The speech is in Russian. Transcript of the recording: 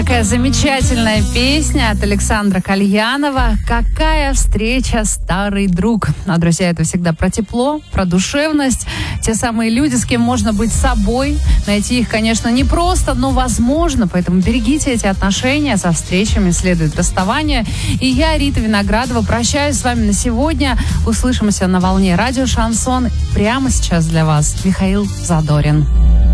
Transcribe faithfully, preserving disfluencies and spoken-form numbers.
Такая замечательная песня от Александра Кальянова «Какая встреча, старый друг». А, друзья, это всегда про тепло, про душевность. Те самые люди, с кем можно быть собой. Найти их, конечно, непросто, но возможно. Поэтому берегите эти отношения. Со встречами следует расставание. И я, Рита Виноградова, прощаюсь с вами на сегодня. Услышимся на волне радио «Шансон». Прямо сейчас для вас Михаил Задорин.